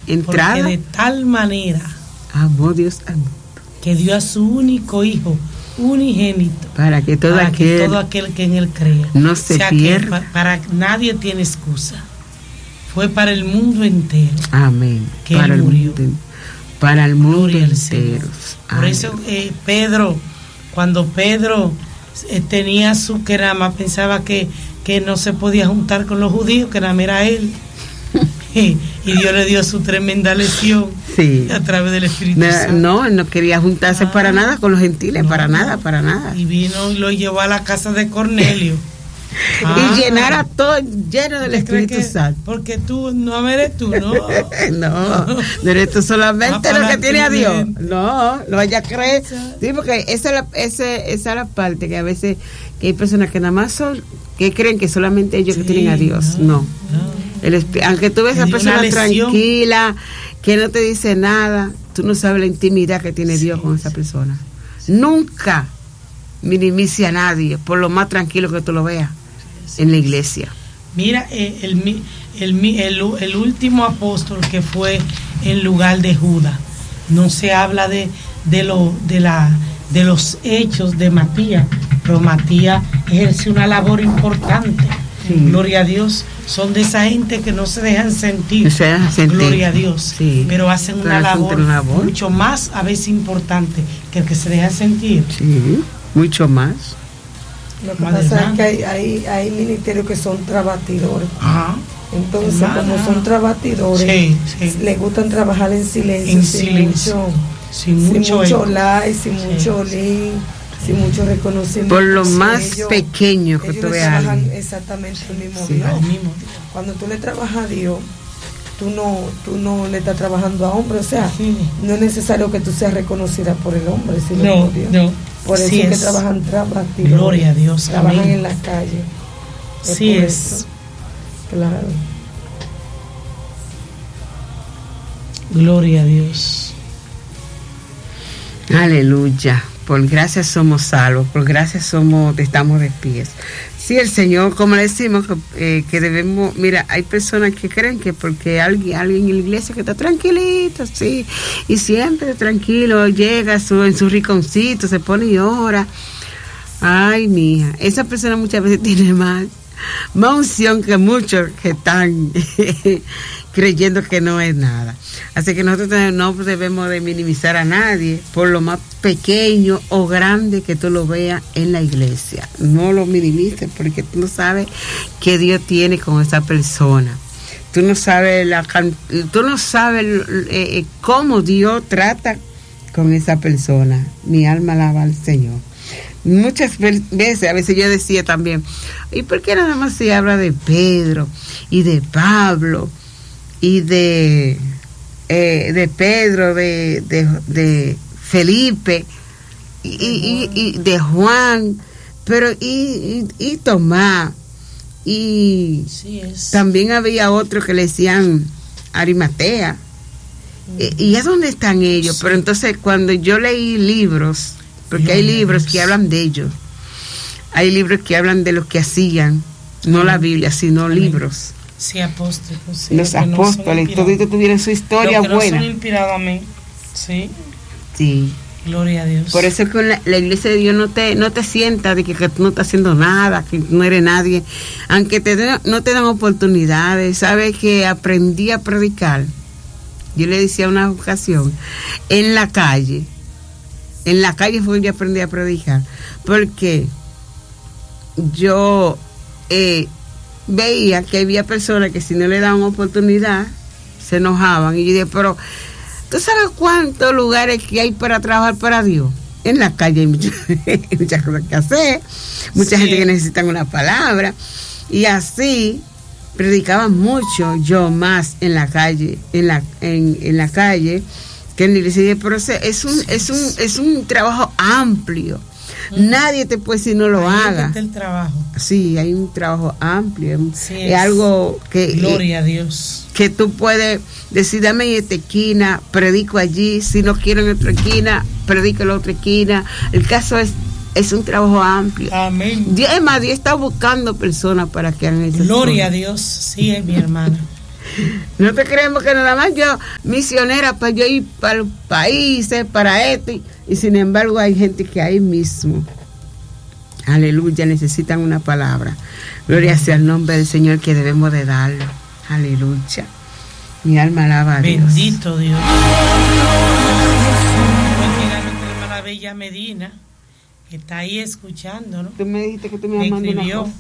entrada. Porque de tal manera amó Dios al mundo, que dio a su único Hijo unigénito, para que todo aquel que en él crea no se pierda. Para nadie tiene excusa. Fue para el mundo entero. Amén. Que para él murió. Para el mundo entero. Por eso cuando Pedro tenía su querama, pensaba que no se podía juntar con los judíos, que nada era él. Y Dios le dio su tremenda lección, sí, a través del Espíritu Santo. No quería juntarse para nada con los gentiles, para nada. Y vino y lo llevó a la casa de Cornelio. Y llenara todo lleno del Espíritu Santo. Porque tú no eres tú, ¿no? no eres tú solamente lo que tiene a Dios. No vaya a creer. Sí, porque esa es la parte que a veces que hay personas que nada más que creen que solamente ellos que tienen a Dios. No. Aunque tú ves a esa persona tranquila, que no te dice nada, tú no sabes la intimidad que tiene Dios con esa persona. Nunca minimice a nadie, por lo más tranquilo que tú lo veas en la iglesia. Mira, el último apóstol que fue en lugar de Judas, no se habla de los hechos de Matías, pero Matías ejerce una labor importante. Sí. Gloria a Dios. Son de esa gente que no se dejan sentir. Gloria a Dios. Sí. Pero hacen una labor mucho más a veces importante que el que se deja sentir. Sí, mucho más. Lo que pasa es que hay ministerios que son trabatidores. Ajá. Entonces, como son trabatidores, les gustan trabajar en silencio, sin mucho like, sin mucho link, sin mucho reconocimiento. Por lo más pequeño que tú veas. Exactamente el mismo Dios. Cuando tú le trabajas a Dios, tú no le estás trabajando a hombre, o sea, no es necesario que tú seas reconocida por el hombre, sino por Dios. No. Por eso es que trabajan trabatidores. Gloria a Dios. Trabajan en la calle. Sí es. Claro. Gloria a Dios. Aleluya. Por gracia somos salvos, por gracia estamos de pies. Sí, el Señor, como le decimos, que debemos, mira, hay personas que creen que porque alguien en la iglesia que está tranquilito, sí, y siempre tranquilo, llega en su rinconcito, se pone y ora. Ay, mija, esa persona muchas veces tiene más unción que muchos que están creyendo que no es nada. Así que nosotros no debemos de minimizar a nadie por lo más pequeño o grande que tú lo veas en la iglesia. No lo minimices, porque tú no sabes qué Dios tiene con esa persona. Tú no sabes cómo Dios trata con esa persona. Mi alma alaba al Señor. Muchas veces, a veces yo decía también, ¿y por qué nada más se habla de Pedro y de Pablo y de Pedro, de Felipe y de Juan, pero y Tomás, y también había otro que le decían Arimatea, y es donde están ellos? Pero entonces cuando yo leí libros, porque hay libros que hablan de ellos, hay libros que hablan de lo que hacían, no la Biblia, sino libros. Sí, apóstoles. Sí, los apóstoles, no todos tuvieron su historia buena. No son inspirados a mí. Sí. Sí. Gloria a Dios. Por eso es que la iglesia de Dios no te sienta de que tú no estás haciendo nada, que no eres nadie. Aunque no te dan oportunidades. Sabes que aprendí a predicar. Yo le decía una ocasión, en la calle fue que yo aprendí a predicar. Porque yo veía que había personas que si no le daban oportunidad se enojaban, y yo dije, pero ¿tú sabes cuántos lugares que hay para trabajar para Dios? En la calle hay muchas cosas que hacer, mucha gente que necesita una palabra, y así predicaba mucho yo más en la calle, en la calle que en la iglesia. Pero es un trabajo amplio. Nadie te puede decir no lo haga. El trabajo. Sí, hay un trabajo amplio. Es algo que... Gloria a Dios. Que tú puedes decir, dame en esta esquina, predico allí. Si no quiero en otra esquina, predico en la otra esquina. El caso es un trabajo amplio. Amén. Dios está buscando personas para que hagan eso. Gloria a Dios. Sí, es mi hermana. Nosotros creemos que nada más yo, misionera, para yo ir para los países, para esto, y sin embargo hay gente que ahí mismo, aleluya, necesitan una palabra. Gloria sea el nombre del Señor que debemos de darlo. Aleluya. Mi alma alaba a Dios. Bendito Dios. Nuestra hermana Bella Medina, que está ahí escuchando, ¿no? Tú me dijiste que tú me ibas a mandar una cosa.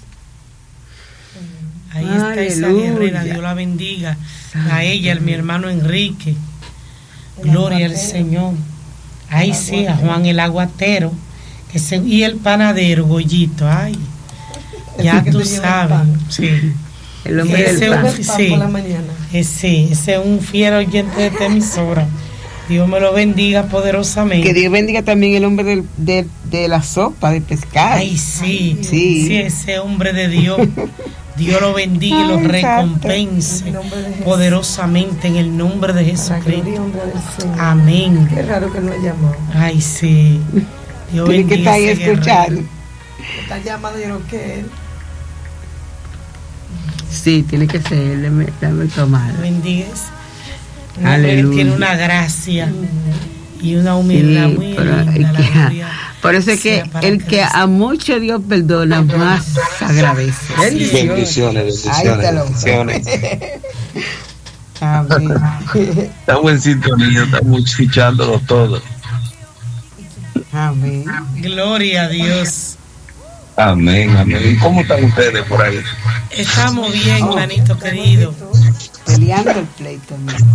Ahí está esa guerrera, Dios la bendiga. A ella, a mi hermano Enrique. Gloria al Señor. Ahí sí, a Juan el aguatero. Y el panadero, Goyito. Ay, ya tú sabes. Sí. El hombre del pan. Sí, por la mañana. Ese es un fiel oyente de esta emisora. Dios me lo bendiga poderosamente. Que Dios bendiga también el hombre de la sopa de pescado. Ay, sí, sí, ese hombre de Dios. Dios lo bendiga y lo recompense poderosamente en el nombre de Jesucristo. Amén. Qué raro que no haya llamado. Ay, sí. Dios bendiga. Que está ahí escuchando. Está llamando, yo creo que él. Sí, tiene que ser, dame tomar. Bendiga. Él tiene una gracia y una humildad muy linda. Por eso es que el que a mucho Dios perdona, más agradece. Bendiciones. Amén. Estamos en sintonía, estamos escuchándolo todo. Amén. Gloria a Dios. Amén. ¿Cómo están ustedes por ahí? Estamos bien, hermanito querido. Peleando el pleito.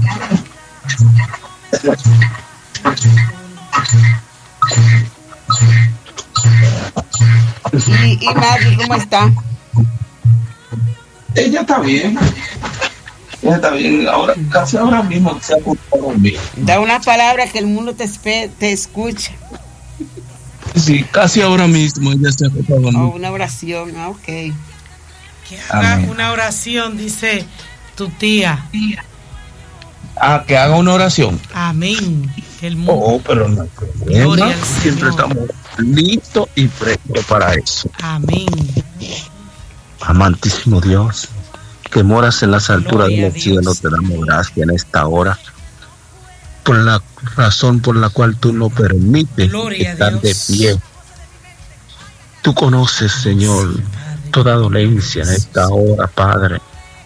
¿Y Maggie cómo está? Ella está bien. Ahora, casi ahora mismo se ha acostado a dormir. Da una palabra que el mundo te escucha. Sí, casi ahora mismo ella se ha acostado a dormir. Una oración, ok. Que haga una oración, dice tu tía. Que haga una oración. Amén. El mundo. Pero no hay problema. Siempre estamos listos y prestos para eso. Amén. Amantísimo Dios, que moras en las alturas de los cielos, te damos gracias en esta hora por la razón por la cual tú nos permites estar de pie. Tú conoces, Señor, toda dolencia en esta hora, Padre.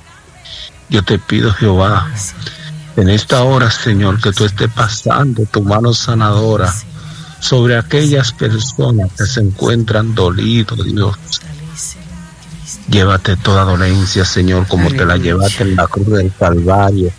Yo te pido, Jehová, en esta hora, Señor, que tú estés pasando tu mano sanadora sobre aquellas personas que se encuentran dolidos, Dios. Llévate toda dolencia, Señor, como te la llevaste en la cruz del Calvario.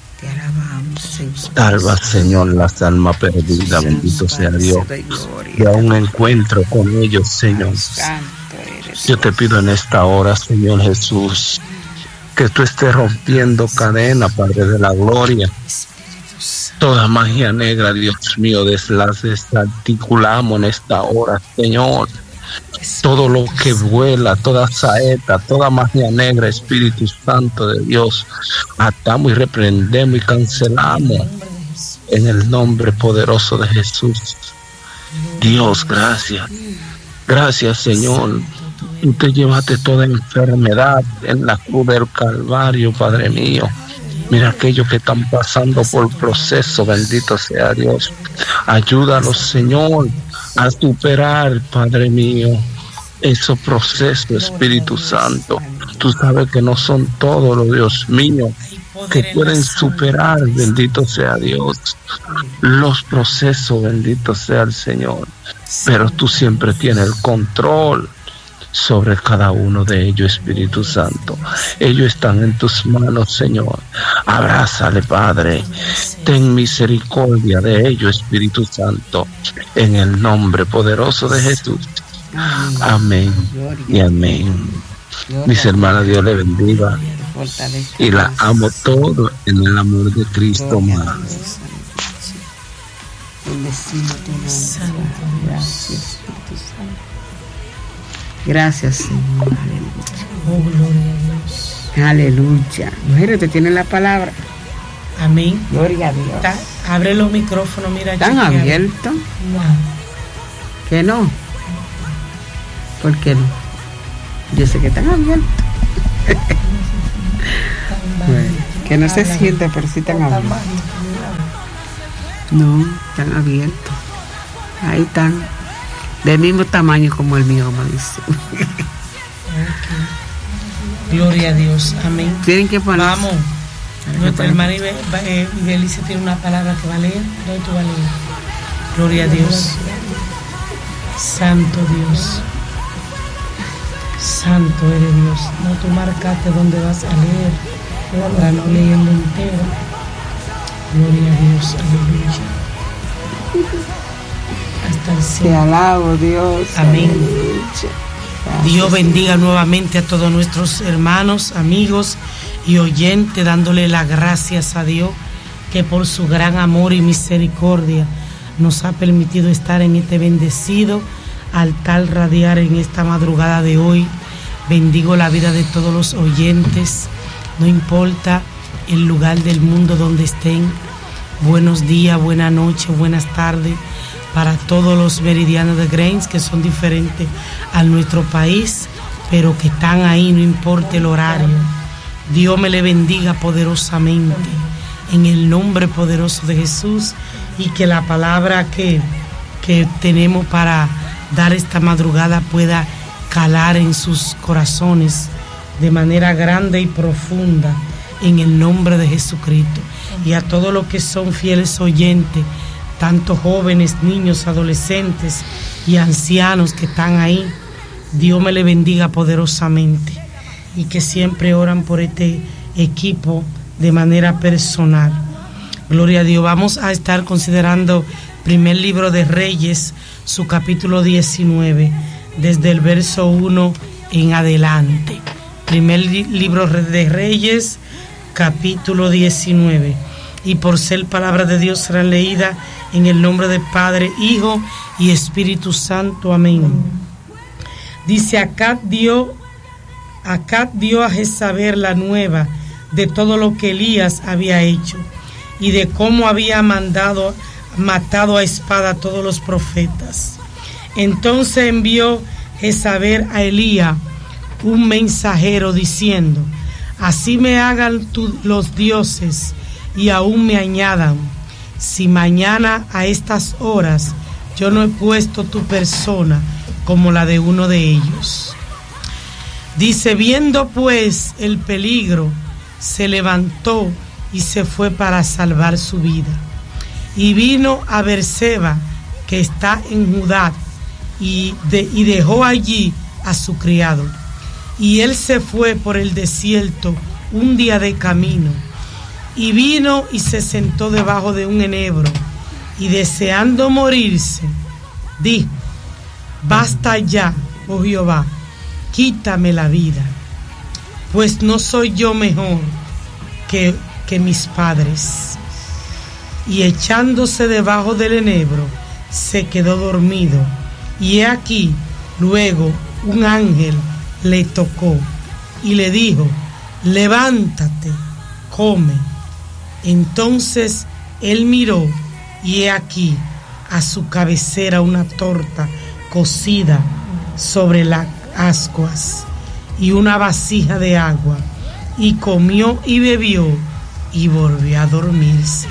Salva, Señor, las almas perdidas, bendito sea Dios. Y a un encuentro con ellos, Señor. Yo te pido en esta hora, Señor Jesús, que tú estés rompiendo cadenas, Padre de la gloria. Toda magia negra, Dios mío, desarticulamos en esta hora, Señor. Todo lo que vuela, toda saeta, toda magia negra, Espíritu Santo de Dios, atamos y reprendemos y cancelamos en el nombre poderoso de Jesús. Dios, gracias. Gracias, Señor. Tú te llevaste toda enfermedad en la cruz del Calvario, Padre mío. Mira aquellos que están pasando por proceso, bendito sea Dios. Ayúdalos, Señor, a superar, Padre mío, esos procesos, Espíritu Santo. Tú sabes que no son todos los, Dios mío, que pueden superar, bendito sea Dios, los procesos, bendito sea el Señor. Pero tú siempre tienes el control sobre cada uno de ellos, Espíritu Santo. Ellos están en tus manos, Señor. Abrázale, Padre. Ten misericordia de ellos, Espíritu Santo, en el nombre poderoso de Jesús. Amén y amén. Mis hermanas, Dios les bendiga y la amo todo en el amor de Cristo más. Gracias, Señor. Aleluya. Mujeres, te tienen la palabra. Amén. Gloria a Dios. Abre los micrófonos, mira. ¿Están abiertos? No. ¿Que no? ¿Por qué no? Yo sé que están abiertos. Bueno, Que no se siente, pero sí están abiertos. No, están abiertos. Ahí están. Del mismo tamaño como el mío, como dice. Okay. Gloria a Dios. Amén. Tienen que poner. Vamos. Nuestra hermana Ibelice tiene una palabra que va a leer. ¿Dónde tú vas a leer? Gloria a Dios. Santo Dios. Santo eres Dios. No, tú marcaste dónde vas a leer para no leerlo entero. Gloria a Dios. Aleluya. Hasta el cielo. Te alabo, Dios. Amén. Dios bendiga nuevamente a todos nuestros hermanos, amigos y oyentes, dándole las gracias a Dios que por su gran amor y misericordia nos ha permitido estar en este bendecido altar radiar en esta madrugada de hoy. Bendigo la vida de todos los oyentes, no importa el lugar del mundo donde estén. Buenos días, buenas noches, buenas tardes para todos los meridianos de Grains que son diferentes a nuestro país, pero que están ahí, no importa el horario. Dios me le bendiga poderosamente en el nombre poderoso de Jesús, y que la palabra que tenemos para dar esta madrugada pueda calar en sus corazones de manera grande y profunda en el nombre de Jesucristo. Y a todos los que son fieles oyentes, tanto jóvenes, niños, adolescentes y ancianos que están ahí, Dios me le bendiga poderosamente, y que siempre oran por este equipo de manera personal. Gloria a Dios. Vamos a estar considerando primer libro de Reyes, su capítulo 19, desde el verso 1 en adelante. Primer libro de Reyes, capítulo 19. Y por ser palabra de Dios será leída en el nombre del Padre, Hijo y Espíritu Santo. Amén. Dice: Acab dio a Jezabel la nueva de todo lo que Elías había hecho y de cómo había matado a espada a todos los profetas. Entonces envió Jezabel a Elías un mensajero diciendo: así me hagan los dioses y aún me añadan, si mañana a estas horas yo no he puesto tu persona como la de uno de ellos. Dice: viendo pues el peligro, se levantó y se fue para salvar su vida. Y vino a Berseba, que está en Judá, y dejó allí a su criado. Y él se fue por el desierto un día de camino, y vino y se sentó debajo de un enebro, y deseando morirse, dijo: basta ya, oh Jehová, quítame la vida, pues no soy yo mejor que mis padres. Y echándose debajo del enebro, se quedó dormido. Y he aquí, luego un ángel le tocó y le dijo: levántate, come. Entonces él miró, y he aquí a su cabecera una torta cocida sobre las ascuas y una vasija de agua, y comió y bebió y volvió a dormirse.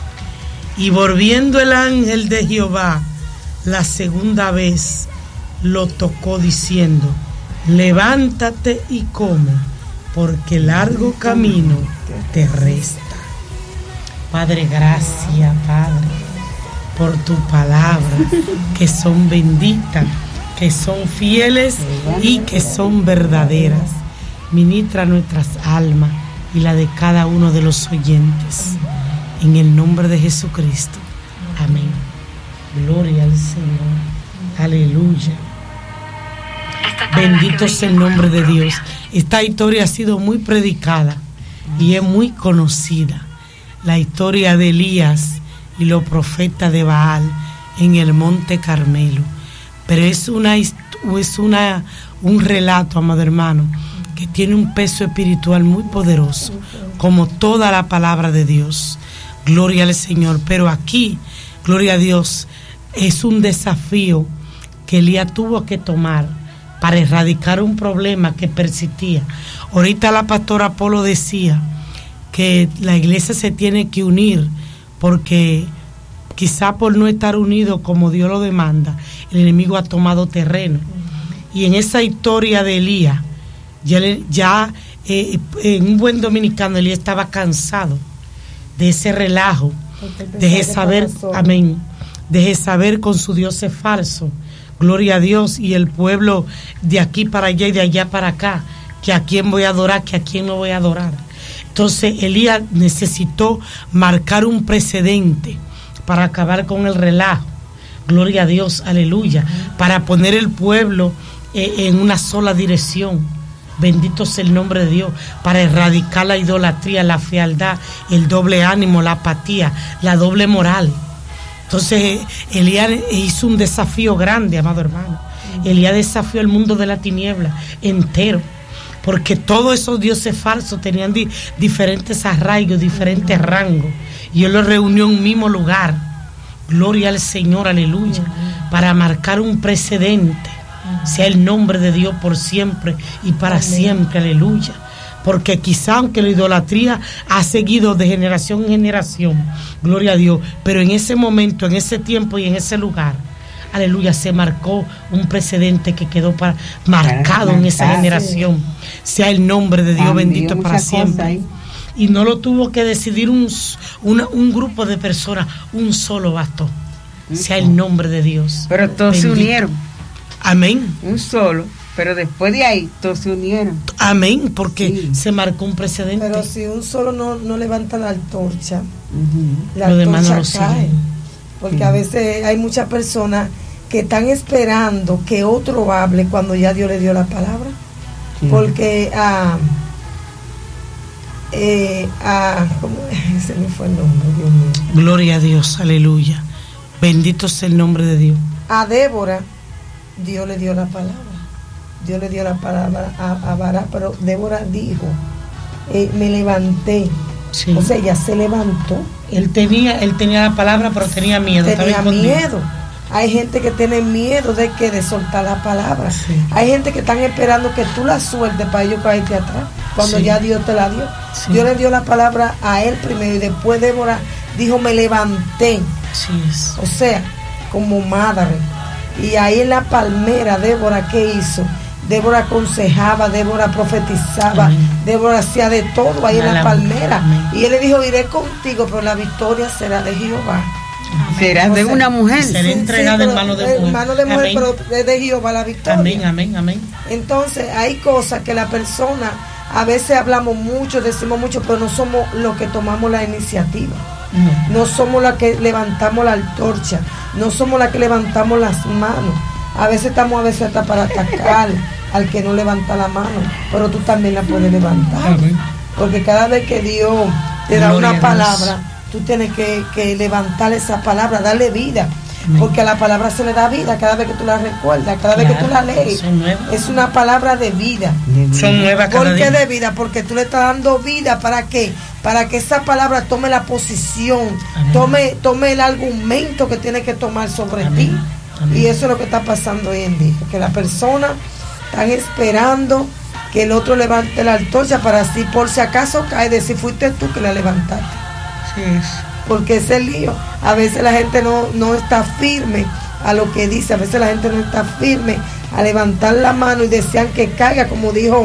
Y volviendo el ángel de Jehová la segunda vez, lo tocó diciendo: levántate y come, porque largo camino te resta. Padre, gracias, Padre, por tu palabra, que son benditas, que son fieles y que son verdaderas. Ministra nuestras almas y la de cada uno de los oyentes, en el nombre de Jesucristo. Amén. Gloria al Señor. Aleluya. Bendito sea el nombre de Dios. Esta historia ha sido muy predicada y es muy conocida. La historia de Elías y los profetas de Baal en el monte Carmelo. Pero es un relato, amado hermano, que tiene un peso espiritual muy poderoso, como toda la palabra de Dios. Gloria al Señor. Pero aquí, gloria a Dios, es un desafío que Elías tuvo que tomar para erradicar un problema que persistía. Ahorita la pastora Polo decía que la iglesia se tiene que unir, porque quizá por no estar unido como Dios lo demanda, el enemigo ha tomado terreno. Y en esa historia de Elías, en un buen dominicano, Elías estaba cansado de ese relajo de Jezabel, amén, de Jezabel con su Dios es falso, gloria a Dios, y el pueblo de aquí para allá y de allá para acá, que a quién voy a adorar, que a quién no voy a adorar. Entonces Elías necesitó marcar un precedente para acabar con el relajo, gloria a Dios, aleluya, para poner el pueblo en una sola dirección, bendito sea el nombre de Dios, para erradicar la idolatría, la fealdad, el doble ánimo, la apatía, la doble moral. Entonces Elías hizo un desafío grande, amado hermano. Elías desafió el mundo de la tiniebla entero, porque todos esos dioses falsos tenían diferentes arraigos, diferentes rangos, y él los reunió en un mismo lugar, gloria al Señor, aleluya, para marcar un precedente. Sea el nombre de Dios por siempre y para siempre, aleluya. Porque quizá aunque la idolatría ha seguido de generación en generación, gloria a Dios, pero en ese momento, en ese tiempo y en ese lugar, aleluya, se marcó un precedente que quedó marcado en esa generación. Sea el nombre de Dios bendito para siempre. Y no lo tuvo que decidir un grupo de personas, un solo bastó. Sea el nombre de Dios. Pero todos bendito. Se unieron. Amén. Un solo, pero después de ahí todos se unieron. Amén, porque se marcó un precedente. Pero si un solo no levanta la antorcha, la antorcha cae. Porque a veces hay muchas personas que están esperando que otro hable cuando ya Dios le dio la palabra. Porque ¿cómo se me fue el nombre? Dios mío. Gloria a Dios, aleluya. Bendito sea el nombre de Dios. A Débora Dios le dio la palabra. Dios le dio la palabra a Barak, pero Débora dijo, me levanté. Sí. O sea, ella se levantó. Él tenía la palabra, pero tenía miedo. Tenía miedo. Hay gente que tiene miedo de soltar la palabra. Sí. Hay gente que están esperando que tú la sueltes para ellos caerte atrás, cuando ya Dios te la dio. Sí. Dios le dio la palabra a él primero y después Débora dijo, me levanté. Sí. O sea, como madre. Y ahí en la palmera, Débora, ¿qué hizo? Débora aconsejaba, Débora profetizaba, amén. Débora hacía de todo ahí en la palmera. Amén. Y él le dijo, iré contigo, pero la victoria será de Jehová. Amén. Será de una mujer. Será entregada en mano de mujer. En mano de mujer, amén. Pero es de Jehová la victoria. Amén, amén, amén. Entonces, hay cosas que la persona, a veces hablamos mucho, decimos mucho, pero no somos los que tomamos la iniciativa. No somos las que levantamos la antorcha, no somos las que levantamos las manos. A veces estamos hasta para atacar al que no levanta la mano, pero tú también la puedes levantar. Porque cada vez que Dios te da una palabra, tú tienes que levantar esa palabra, darle vida. Porque a la palabra se le da vida cada vez que tú la recuerdas, cada vez que tú la lees. Es una palabra de vida. Son nuevas cada ¿Por qué día? De vida? Porque tú le estás dando vida. ¿Para qué? Para que esa palabra tome la posición, tome el argumento que tiene que tomar sobre ti. Amén. Y eso es lo que está pasando hoy en día. Que las personas están esperando que el otro levante la antorcha para así, por si acaso cae, decir fuiste tú que la levantaste. Sí es. Porque ese lío, a veces la gente no está firme a lo que dice, a veces la gente no está firme a levantar la mano y desean que caiga, como dijo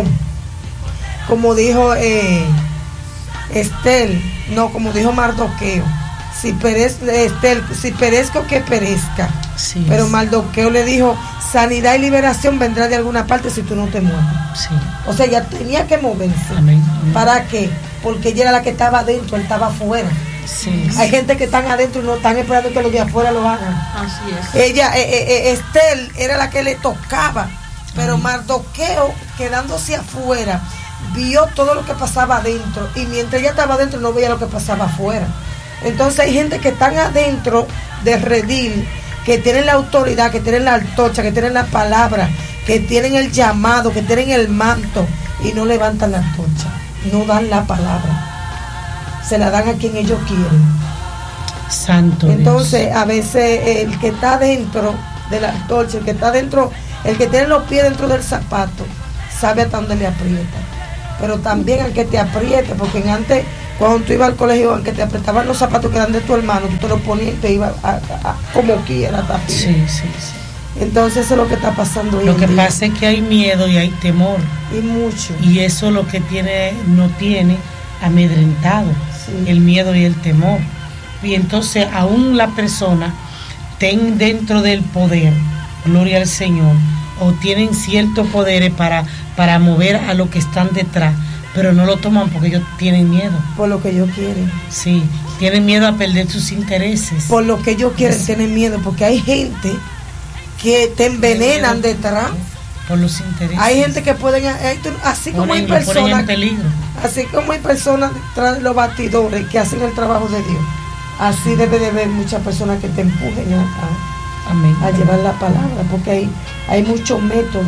como dijo Mardoqueo, si perezco que perezca. Sí, pero Mardoqueo le dijo, sanidad y liberación vendrá de alguna parte si tú no te mueves. Sí. O sea, ella tenía que moverse. Amén. ¿Para qué? Porque ella era la que estaba adentro, él estaba afuera. Sí. Hay gente que están adentro y no están esperando que los de afuera lo hagan. Así es. Ella, Estel era la que le tocaba, pero Mardoqueo, quedándose afuera, vio todo lo que pasaba adentro, y mientras ella estaba adentro no veía lo que pasaba afuera. Entonces hay gente que están adentro de redil, que tienen la autoridad, que tienen la antorcha, que tienen la palabra, que tienen el llamado, que tienen el manto, y no levantan la antorcha, no dan la palabra, se la dan a quien ellos quieren. Santo Entonces Dios. A veces el que está dentro de la antorcha, el que está dentro, el que tiene los pies dentro del zapato, sabe hasta dónde le aprieta. Pero también al que te apriete, porque antes Cuando tú ibas al colegio, aunque te apretaban los zapatos que eran de tu hermano, tú te los ponías y te ibas como quiera. Sí. Entonces eso es lo que está pasando hoy. Lo que pasa es que hay miedo y hay temor. Y mucho. Y eso es lo que no tiene amedrentado, el miedo y el temor. Y entonces aún la persona ten dentro del poder, gloria al Señor, o tienen ciertos poderes para mover a los que están detrás, pero no lo toman porque ellos tienen miedo. Por lo que ellos quieren. Sí, tienen miedo a perder sus intereses. Por lo que ellos quieren, tienen miedo, porque hay gente que te envenenan detrás. Por los intereses. Hay gente que pueden, así como hay personas, en peligro. Así como hay personas detrás de los batidores que hacen el trabajo de Dios, así debe de haber muchas personas que te empujen a llevar la palabra, porque hay muchos métodos.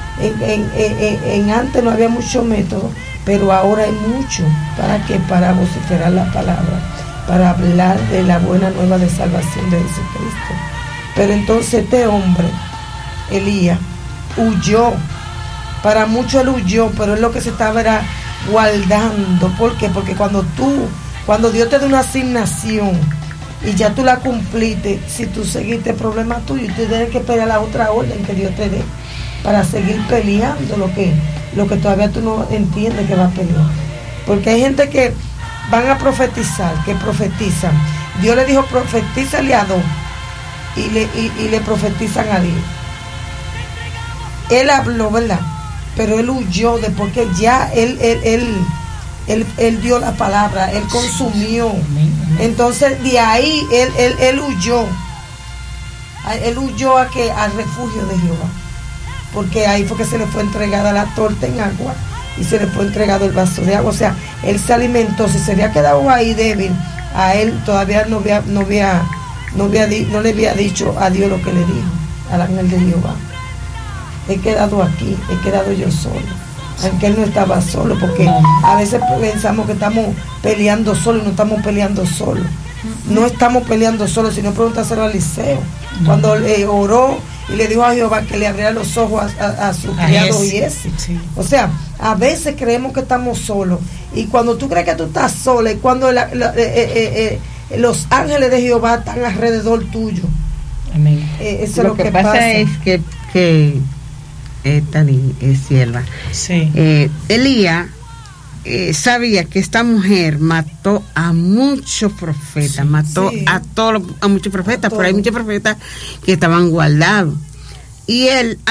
En antes no había muchos métodos, pero ahora hay mucho. Para vociferar la palabra, para hablar de la buena nueva de salvación de Jesucristo. Pero entonces este hombre, Elías, huyó. Para muchos él huyó, pero es lo que se estaba guardando. ¿Por qué? Porque cuando Dios te da una asignación y ya tú la cumpliste, si tú seguiste, problema tuyo, tú tienes que esperar la otra orden que Dios te dé para seguir peleando lo que todavía tú no entiendes que va a pelear. Porque hay gente que van a profetizar, que profetizan. Dios le dijo, profetízale a dos, y le profetizan a Dios. Él habló, ¿verdad? Pero él huyó porque ya él dio la palabra, él consumió. Entonces de ahí él huyó. Él huyó al refugio de Jehová. Porque ahí fue que se le fue entregada la torta en agua y se le fue entregado el vaso de agua. O sea, él se alimentó. Si se había quedado ahí débil, a él todavía no le había dicho a Dios lo que le dijo al ángel de Jehová. He quedado aquí, he quedado yo solo. Aunque él no estaba solo, porque a veces pensamos que estamos peleando solo y no estamos peleando solo. No estamos peleando solo, sino pregúntaselo a Eliseo. Cuando oró y le dijo a Jehová que le abriera los ojos a su criado Giesi. Sí. O sea, a veces creemos que estamos solos. Y cuando tú crees que tú estás sola, y cuando los ángeles de Jehová están alrededor tuyo. Amén. Eso lo es lo que pasa. Es que Tani es sierva. Sí. Elías sabía que esta mujer mató a muchos profetas, a muchos profetas, pero hay muchos profetas que estaban guardados. Y él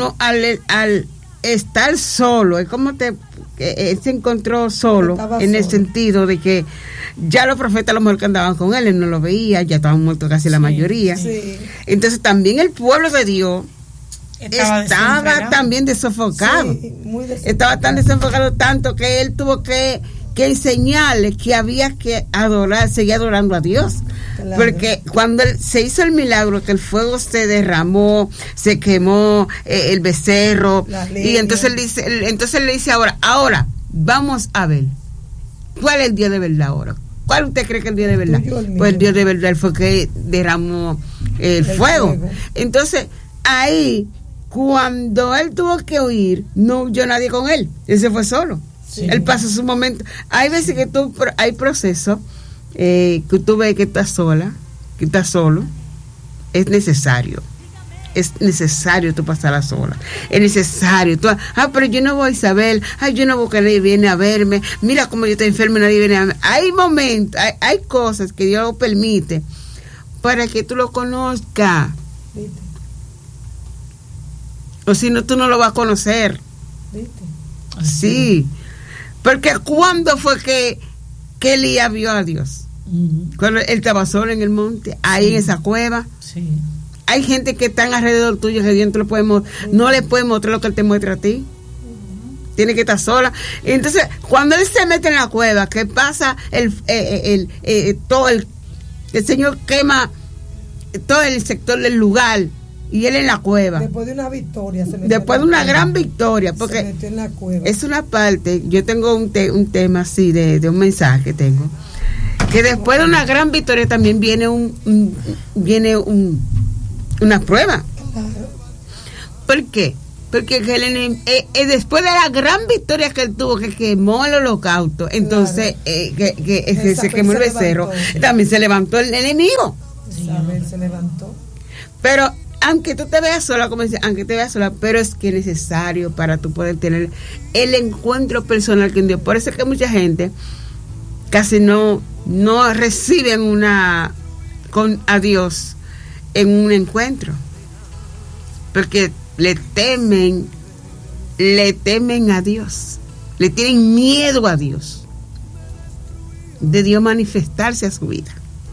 al estar solo, es como él se encontró solo en el sentido de que ya los profetas a lo mejor que andaban con él no lo veía, ya estaban muertos casi la mayoría. Sí. Entonces también el pueblo de Dios estaba también desofocado. Sí, estaba tan desofocado tanto que él tuvo que enseñarle que había que seguir adorando a Dios. Claro. Porque cuando se hizo el milagro, que el fuego se derramó, se quemó el becerro, y entonces él le dice ahora vamos a ver cuál es el Dios de verdad ahora. ¿Cuál usted cree que es el Dios de verdad? Pues el Dios de verdad fue que derramó el fuego. Entonces ahí, cuando él tuvo que huir, no huyó nadie con él se fue solo. Sí. Él pasó su momento. Hay veces que hay procesos que tú ves que estás sola, que estás solo. Es necesario tú pasarla sola. Es necesario. Pero yo no voy a Isabel. Yo no voy, que nadie viene a verme. Mira cómo yo estoy enferma y nadie viene a verme. Hay momentos, hay cosas que Dios lo permite para que tú lo conozcas. O si no, tú no lo vas a conocer. ¿Viste? Sí. Porque ¿cuándo fue que Elías vio a Dios? Cuando él estaba solo en el monte, ahí en esa cueva. Sí. Hay gente que están alrededor tuyo que Dios no le puede mostrar lo que él te muestra a ti. Tiene que estar sola. Entonces, cuando él se mete en la cueva, que pasa el Señor quema todo el sector del lugar. Y él en la cueva. Después de una victoria. Después de una gran victoria. Porque se metió en la cueva. Es una parte. Yo tengo un tema así de un mensaje que tengo. Que después de una gran victoria también viene una prueba. Claro. ¿Por qué? porque después de la gran victoria que él tuvo, que quemó el holocausto, entonces que se quemó el becerro, también se levantó el enemigo. Isabel se levantó. Pero aunque tú te veas sola, como dice, aunque te veas sola, pero es que es necesario para tú poder tener el encuentro personal con Dios. Por eso es que mucha gente casi no reciben a Dios en un encuentro, porque le temen a Dios, le tienen miedo a Dios, de Dios manifestarse a su vida,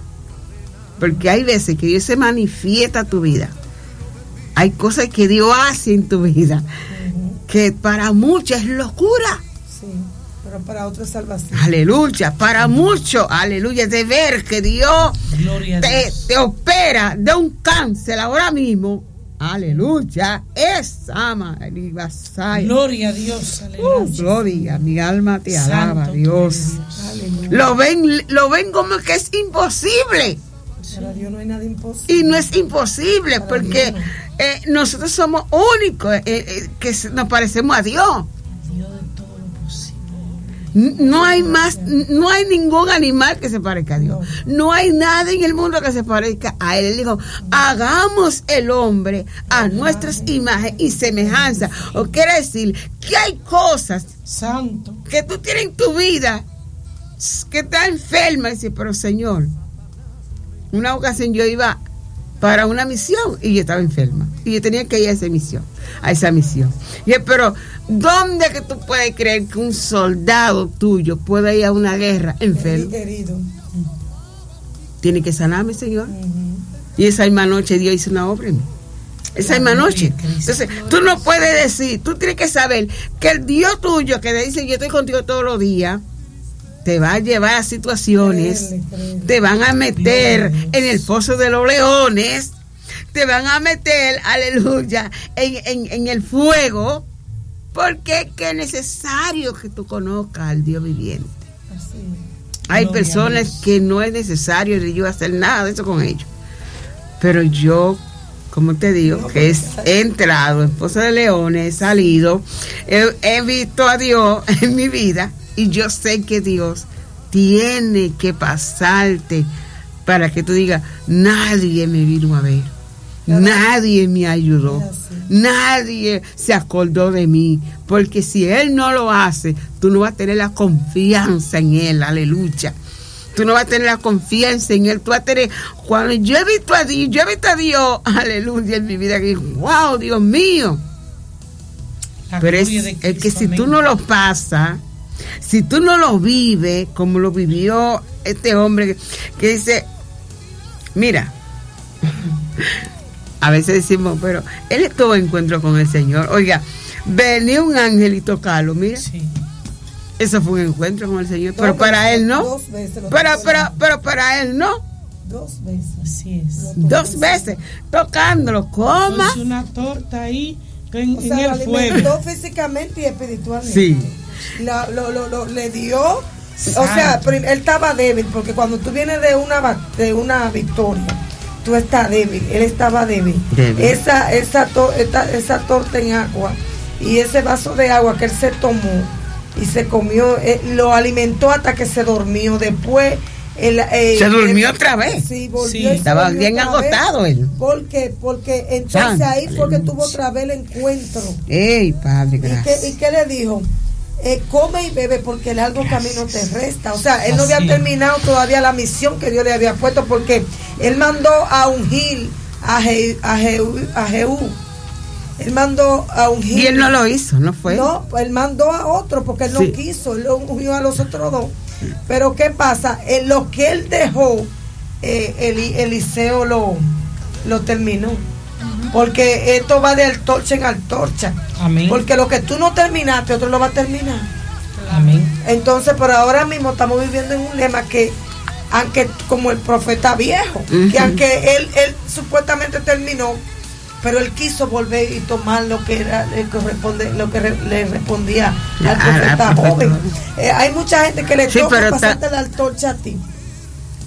porque hay veces que Dios se manifiesta a tu vida, hay cosas que Dios hace en tu vida que para muchos es locura. Sí, pero para otros es salvación. Aleluya, para muchos, aleluya, de ver que Dios te opera de un cáncer ahora mismo. Aleluya, es ama, gloria a Dios, aleluya. Gloria, mi alma te alaba, Santo Dios. Lo ven como que es imposible. Para Dios no hay nada imposible. Y no es imposible, para porque nosotros somos únicos que nos parecemos a Dios. Dios de todo lo posible. No hay más, no hay ningún animal que se parezca a Dios. No hay nada en el mundo que se parezca a Él. Él dijo, hagamos el hombre a nuestras imágenes y semejanza. O quiere decir que hay cosas, santo, que tú tienes en tu vida que está enferma. Y dice, pero Señor, una ocasión yo iba para una misión y yo estaba enferma y yo tenía que ir a esa misión. Y yo, pero ¿dónde que tú puedes creer que un soldado tuyo pueda ir a una guerra enfermo? Herido. Tiene que sanarme, Señor. Y esa misma noche Dios hizo una obra en mí. Esa misma noche. Entonces, tú no puedes decir, tú tienes que saber que el Dios tuyo que te dice yo estoy contigo todos los días, te va a llevar a situaciones, te van a meter en el foso de los leones, te van a meter, aleluya, en el fuego, porque es necesario que tú conozcas al Dios viviente. Así. Hay personas que no es necesario yo hacer nada de eso con ellos, pero yo, como te digo, que he entrado en foso de leones, he salido, he visto a Dios en mi vida. Y yo sé que Dios tiene que pasarte para que tú digas, nadie me vino a ver, nadie me ayudó, nadie se acordó de mí, porque si Él no lo hace, tú no vas a tener la confianza en Él, aleluya. Tú no vas a tener la confianza en Él, tú vas a tener, cuando yo he visto a Dios, aleluya, en mi vida, que wow, Dios mío. Pero es que si tú no lo pasas, si tú no lo vives como lo vivió este hombre que dice, mira, a veces decimos, pero él tuvo encuentro con el Señor. Oiga, venía un ángel y tocarlo, mira. Sí. Eso fue un encuentro con el Señor, pero para él no. Pero para él no. 2 veces. Así es. 2 veces, tocándolo, coma. Es una torta ahí en el fuego. Físicamente y espiritualmente. Sí. Le dio, o sea, él estaba débil, porque cuando tú vienes de una victoria, tú estás débil, él estaba débil. Esa torta en agua y ese vaso de agua que él se tomó y se comió, lo alimentó hasta que se durmió. Después se durmió otra vez. Sí, volvió. Estaba bien agotado él. Porque entonces ahí fue que tuvo otra vez el encuentro. ¡Ey, Padre, gracias! ¿Y qué le dijo? Come y bebe porque el largo camino te resta. O sea, él no había terminado todavía la misión que Dios le había puesto, porque él mandó a ungir a Jehú. Él mandó a ungir. Y él no lo hizo, ¿no fue? No, él mandó a otro porque él no quiso. Él lo ungió a los otros 2. Pero ¿qué pasa? Lo que él dejó, Eliseo lo terminó. Porque esto va de antorcha en antorcha. Amén. Porque lo que tú no terminaste, otro lo va a terminar. Amén. Entonces, por ahora mismo estamos viviendo en un lema que, aunque como el profeta viejo, que aunque él supuestamente terminó, pero él quiso volver y tomar lo que era lo que le respondía al profeta joven. Hay mucha gente que le toca pasarte la antorcha a ti.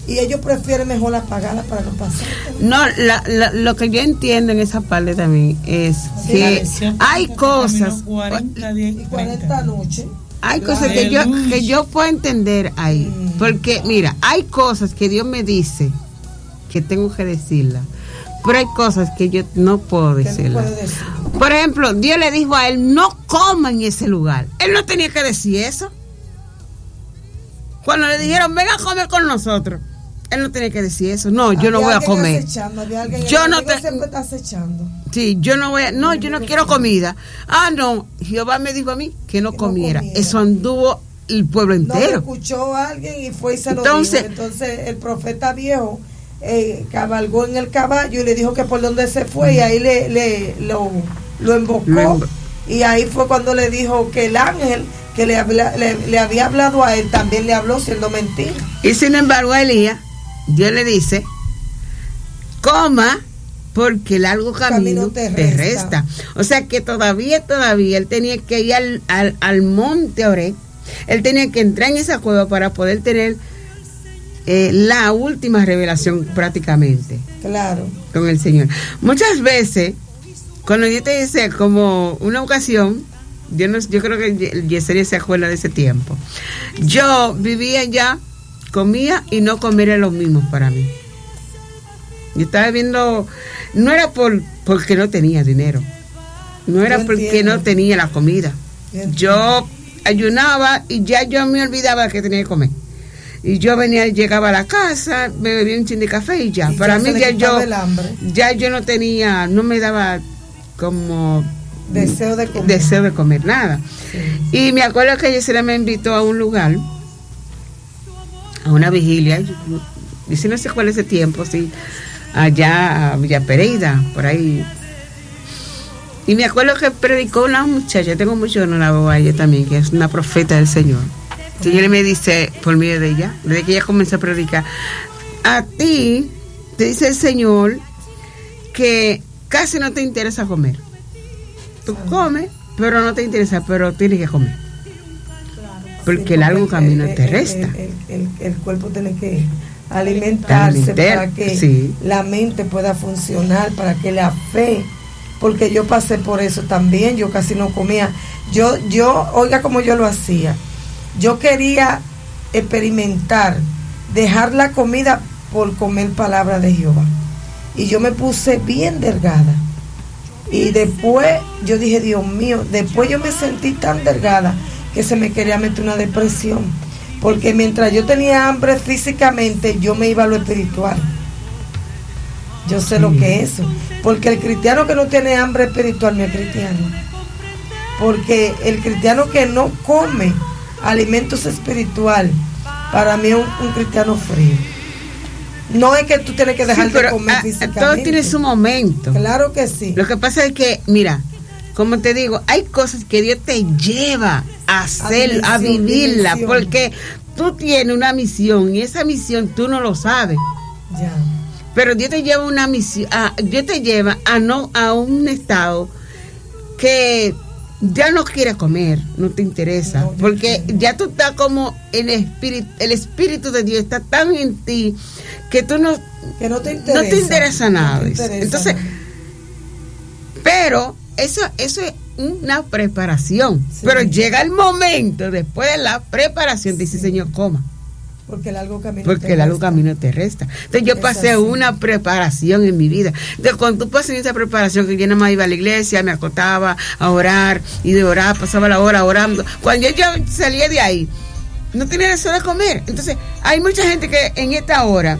y ellos prefieren mejor apagarla para no pasar. No, lo que yo entiendo en esa parte también es que hay cosas 40 noches. Hay cosas que yo puedo entender ahí, porque mira, hay cosas que Dios me dice que tengo que decirlas, pero hay cosas que yo no puedo decirlas. Por ejemplo, Dios le dijo a él, no coma en ese lugar. Él no tenía que decir eso. Cuando le dijeron, ven a comer con nosotros, él no tenía que decir eso. No, yo no voy a comer. Yo no te siempre está acechando. Sí, yo no voy a, no, yo no quiero comida. Ah, no, Jehová me dijo a mí que no comiera. Eso anduvo el pueblo entero. No, lo escuchó alguien y fue y se lo dijo. Entonces el profeta viejo cabalgó en el caballo y le dijo que por dónde se fue, y ahí lo embocó. Y ahí fue cuando le dijo que el ángel que le había hablado a él también le habló siendo mentira. Y sin embargo a Elías, Dios le dice, coma, porque el largo camino te resta. O sea que todavía él tenía que ir al monte Oreb. Él tenía que entrar en esa cueva para poder tener la última revelación prácticamente. Claro. Con el Señor. Muchas veces, cuando Dios te dice, como una ocasión, yo creo que Yesenia se acuerda de ese tiempo. Yo vivía ya, comía y no comer era lo mismo para mí. Yo estaba viendo, no era porque no tenía dinero, no era porque no tenía la comida. Yo ayunaba y ya yo me olvidaba que tenía que comer. Y yo llegaba a la casa, me bebía un chin de café y ya. Y para mí ya yo no tenía, no me daba como deseo de comer nada. Sí. Y me acuerdo que Yesenia me invitó a un lugar, a una vigilia, y si no sé cuál es ese tiempo, sí, allá a Villa Pereira, por ahí. Y me acuerdo que predicó una muchacha, tengo mucho honor a ella también, que es una profeta del Señor. Y ella me dice, por medio de ella, desde que ella comenzó a predicar, a ti te dice el Señor que casi no te interesa comer. Tú comes, pero no te interesa, pero tienes que comer. Porque el largo camino te resta. El cuerpo tiene que alimentarse para que la mente pueda funcionar, para que la fe, porque yo pasé por eso también, yo casi no comía. Yo oiga como yo lo hacía. Yo quería experimentar, dejar la comida por comer palabra de Jehová. Y yo me puse bien delgada. Y después yo dije, Dios mío, después yo me sentí tan delgada que se me quería meter una depresión. Porque mientras yo tenía hambre físicamente, yo me iba a lo espiritual. Yo sé lo que es eso. Porque el cristiano que no tiene hambre espiritual no es cristiano. Porque el cristiano que no come alimentos espiritual, para mí es un cristiano frío. No es que tú tienes que dejar de comer físicamente. Todo tiene su momento. Claro que sí. Lo que pasa es que, mira, como te digo, hay cosas que Dios te lleva a hacer, a vivirla, porque tú tienes una misión y esa misión tú no lo sabes. Ya. Pero Dios te lleva una misión, Dios te lleva a un estado que ya no quieres comer, no te interesa, porque ya tú estás como el espíritu de Dios está tan en ti que tú no te interesa nada. Entonces, pero eso es una preparación, pero llega el momento después de la preparación, dice Señor, coma. Porque el largo camino te resta. Entonces yo pasé una preparación en mi vida. Entonces cuando tú pasas esa preparación, que yo nada más iba a la iglesia, me acostaba a orar, y de orar pasaba la hora orando. Cuando yo salía de ahí, no tenía deseo de comer. Entonces hay mucha gente que en esta hora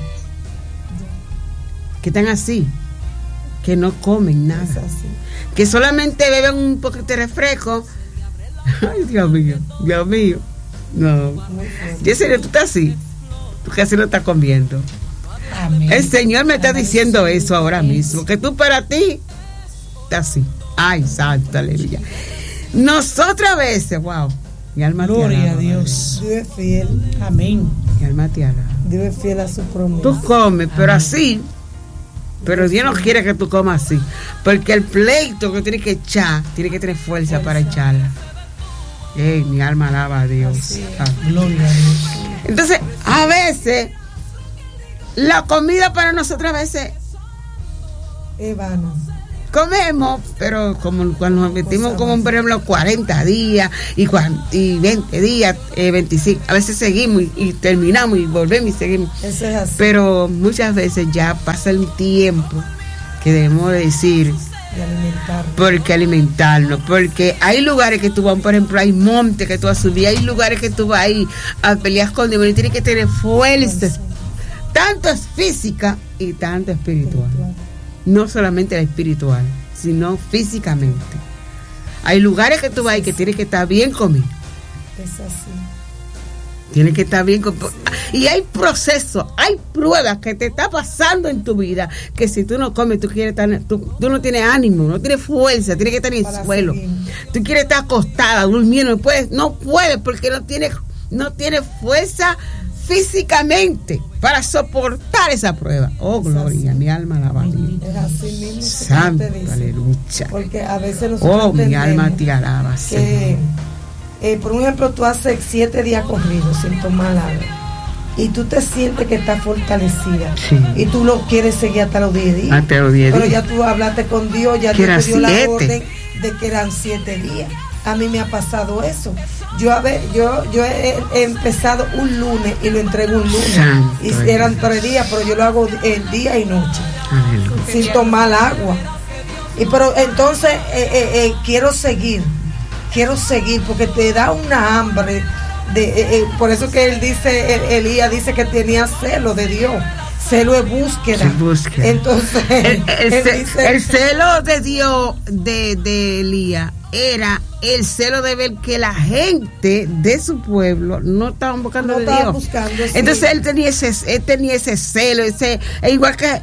que están así, que no comen nada, que solamente beben un poquito de refresco. Ay, Dios mío. No, Yesenia, tú estás así, tú casi no estás comiendo. Amén. El Señor me está diciendo eso ahora mismo, que tú para ti estás así. Ay, santo, aleluya. Nosotras a veces, wow, mi alma te alaba. Gloria a Dios. Dios es fiel. Amén. Mi alma te alaba. Dios es fiel a su promesa. Tú comes, pero así. Pero Dios no quiere que tú comas así, porque el pleito que tienes que echar, tiene que tener fuerza para echarla. Mi alma alaba a Dios. Gloria a Dios. Entonces, a veces la comida para nosotros a veces es vana. Comemos, pero como cuando nos metimos como por ejemplo 40 días y 20 días, 25, a veces seguimos y terminamos y volvemos y seguimos. Eso es así. Pero muchas veces ya pasa el tiempo que debemos decir porque alimentarnos, porque hay lugares que tú vas, por ejemplo, hay montes que tú vas a subir, hay lugares que tú vas ahí a pelear con demonios, tienes que tener fuerza, tanto es física y tanto espiritual. No solamente la espiritual, sino físicamente. Hay lugares que tú vas y que tienes que estar bien comido. Es así. Tienes que estar bien comido. Y hay procesos, hay pruebas que te está pasando en tu vida, que si tú no comes, tú no tienes ánimo, no tienes fuerza, tienes que estar en el suelo. Tú quieres estar acostada, durmiendo, no puedes porque no tienes fuerza físicamente para soportar esa prueba. Oh, gloria, mi alma alaba a Dios. Es así mismo. Santo, aleluya. Porque a veces nosotros mi alma te alaba, que, por ejemplo, tú haces 7 días corridos sin tomar agua y tú te sientes que estás fortalecida, sí, y tú lo quieres seguir hasta los 10 días. Pero ya tú hablaste con Dios, ya Dios te dio la orden de que eran 7 días. A mí me ha pasado eso. Yo he empezado un lunes y lo entrego un lunes. Santo, y eran 3 días, pero yo lo hago día y noche. Aleluya. Sin tomar agua. Pero entonces quiero seguir porque te da una hambre. Por eso que él dice, Elías dice que tenía celo de Dios. Celo es búsqueda. Entonces el celo de Dios de Elías era el celo de ver que la gente de su pueblo no estaban buscando de Dios. Buscando, sí. Entonces él tenía ese celo, igual que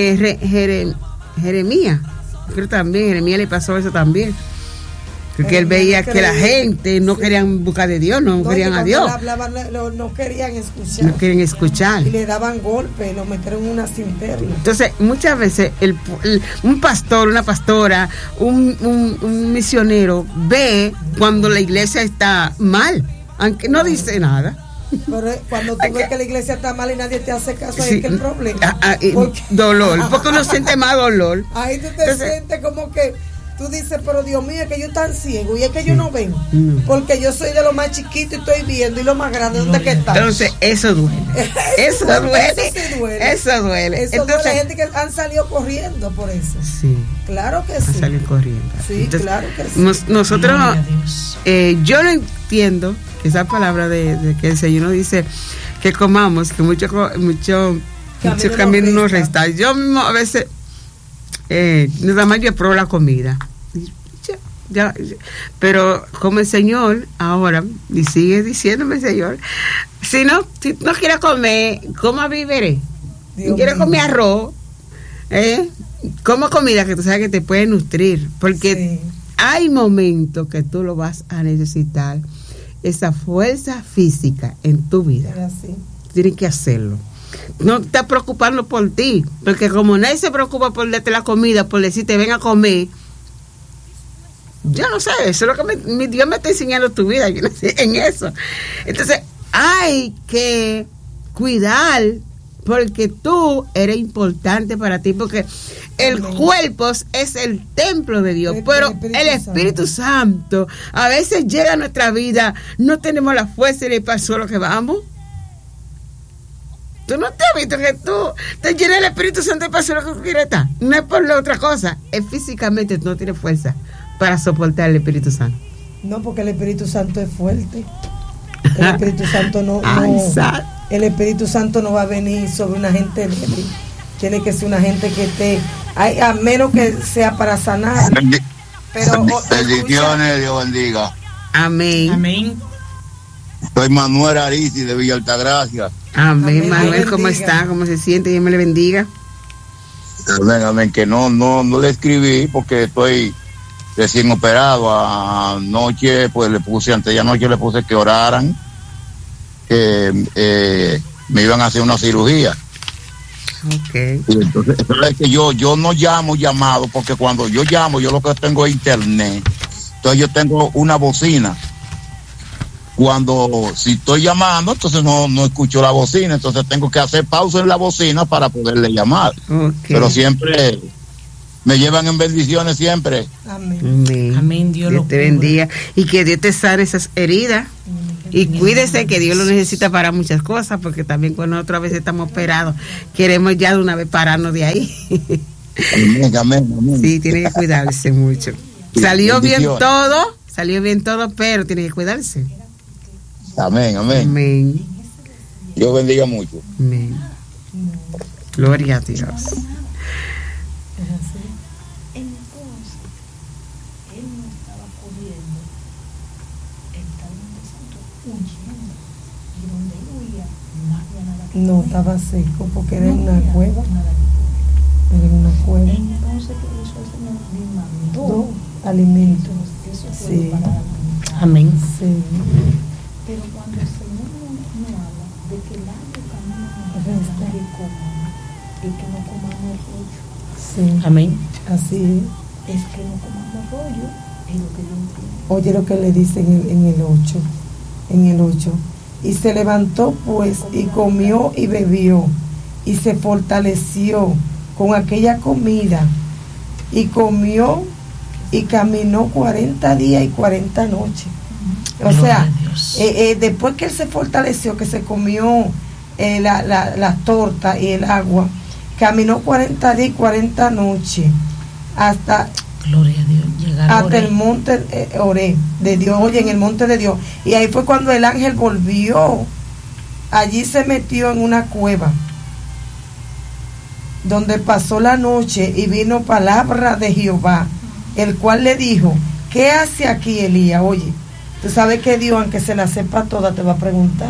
Jeremías. Creo también Jeremías le pasó eso también. Porque él veía que la gente no querían buscar de Dios, no querían a Dios. No querían escuchar. No quieren escuchar. Y le daban golpes, lo metieron en una cinterna. Entonces, muchas veces un pastor, una pastora, un misionero ve cuando la iglesia está mal, aunque no dice nada. Pero cuando tú ves que la iglesia está mal y nadie te hace caso, ahí es que el problema. Dolor, porque uno siente más dolor. Ahí tú te sientes como que tú dices, pero Dios mío, es que yo tan ciego y es que yo no veo, porque yo soy de lo más chiquito y estoy viendo, y lo más grande, ¿dónde que está? Entonces, eso duele. Eso duele. Eso duele. Entonces, hay gente que han salido corriendo por eso. Sí. Claro que sí. Han salido corriendo. Sí, entonces, claro que sí. Nosotros, yo no entiendo esa palabra de que el Señor nos dice que comamos, que mucho camino nos resta. Yo mismo a veces nada más yo pruebo la comida pero como el Señor ahora y sigue diciéndome el Señor, si no quiere comer, ¿cómo viviré? Si quiere comer arroz, como comida que tú sabes que te puede nutrir, porque hay momentos que tú lo vas a necesitar, esa fuerza física en tu vida. Tienes que hacerlo. No te estás preocupando por ti, porque como nadie se preocupa por darte la comida, por decirte ven a comer, yo no sé, eso es lo que mi Dios me está enseñando tu vida, yo no sé en eso. Entonces hay que cuidar, porque tú eres importante para ti, porque el cuerpo es el templo de Dios, pero el Espíritu Santo a veces llega a nuestra vida, no tenemos la fuerza y le pasó lo que vamos. Tú no te has visto que tú te llenas el Espíritu Santo y pasa lo que tú quieres estar. No es por la otra cosa, es físicamente tú no tienes fuerza para soportar el Espíritu Santo. No, porque el Espíritu Santo es fuerte. El Espíritu Santo el Espíritu Santo no va a venir sobre una gente débil. Tiene que ser una gente que esté, a menos que sea para sanar. Pero bendiciones, Dios bendiga. Amén. Soy Manuel Aristi de Villa Altagracia. Amén, Manuel, ¿cómo está? ¿Cómo se siente? Dios me le bendiga. Amén, que no le escribí porque estoy recién operado. Anoche, pues antes de anoche le puse que oraran, que me iban a hacer una cirugía. Okay. Y entonces, es que yo no llamo llamado, porque cuando yo llamo, yo lo que tengo es internet. Entonces yo tengo una bocina. si estoy llamando, entonces no escucho la bocina, entonces tengo que hacer pausa en la bocina para poderle llamar. Pero siempre me llevan en bendiciones siempre. Amén. Amén. Dios te bendiga y que Dios te sane esas heridas. Y cuídese, que Dios lo necesita para muchas cosas, porque también cuando nosotros a veces estamos operados, queremos ya de una vez pararnos de ahí. Amén. Sí, tiene que cuidarse mucho. Salió bien todo, pero tiene que cuidarse. Amén. Dios bendiga mucho. Amén. Gloria a Dios. No, estaba seco porque era una cueva. Entonces, ¿qué hizo el Señor? Le mandó alimentos. Sí. Amén. Sí. Pero cuando el Señor no habla de que el largo camino que coman y que no comamos rollo. Sí. Amén. Así es que no comamos rollo, es lo que yo entiendo. Oye lo que le dice en el 8. Y se levantó pues y comió y bebió y se fortaleció con aquella comida y comió y caminó 40 días y 40 noches. O sea, después que él se fortaleció, que se comió la torta y el agua, caminó 40 días y 40 noches hasta... Gloria a Dios. Hasta el monte Oré de Dios, oye, en el monte de Dios. Y ahí fue cuando el ángel volvió. Allí se metió en una cueva donde pasó la noche y vino palabra de Jehová, el cual le dijo: ¿qué hace aquí Elías? Oye, tú sabes que Dios, aunque se la sepa toda, te va a preguntar.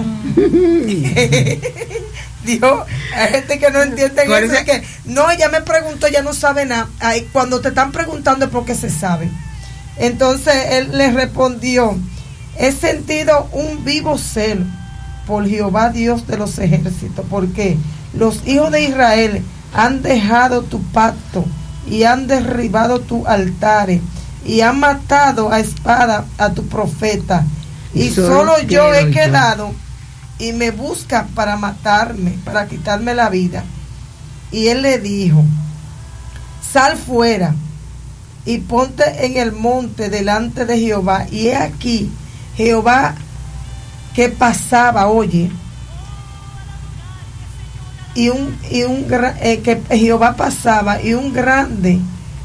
Dios, hay gente que no entiende eso, que no, ella me preguntó, ya no sabe nada. Ay, cuando te están preguntando es porque se sabe. Entonces él le respondió: he sentido un vivo celo por Jehová Dios de los ejércitos, porque los hijos de Israel han dejado tu pacto y han derribado tus altares y han matado a espada a tu profeta, y solo yo he quedado y me buscan para matarme, para quitarme la vida. Y él le dijo: sal fuera y ponte en el monte delante de Jehová. Y he aquí Jehová que pasaba, oye, que Jehová pasaba y un grande,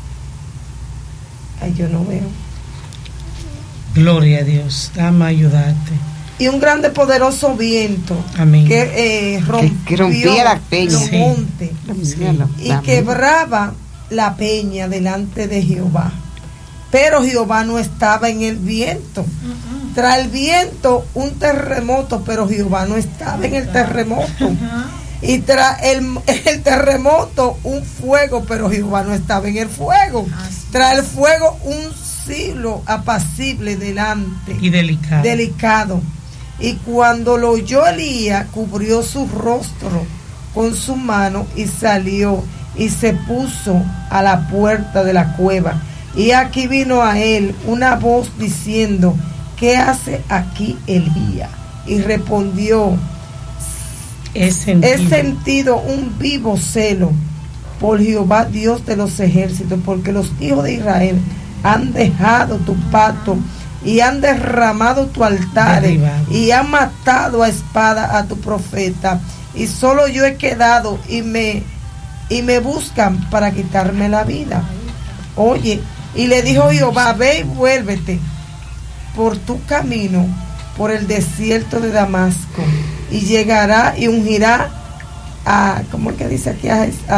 ay, yo no veo. Gloria a Dios, dame ayudarte. Y un grande poderoso viento. Amén. Que rompía la peña, los montes, y quebraba la peña delante de Jehová. Pero Jehová no estaba en el viento. Tras el viento un terremoto, pero Jehová no estaba en el terremoto. Y tras el terremoto un fuego, pero Jehová no estaba en el fuego. Tras el fuego un silo apacible delante y delicado. Y cuando lo oyó Elías, cubrió su rostro con su mano y salió y se puso a la puerta de la cueva. Y aquí vino a él una voz diciendo: ¿qué hace aquí Elías? Y respondió: he sentido un vivo celo por Jehová Dios de los ejércitos, porque los hijos de Israel han dejado tu pacto y han derramado tu altar y han matado a espada a tu profeta, y solo yo he quedado y me buscan para quitarme la vida. Oye, y le dijo Jehová: ve y vuélvete por tu camino por el desierto de Damasco, y llegará y ungirá a, ¿cómo es que dice aquí?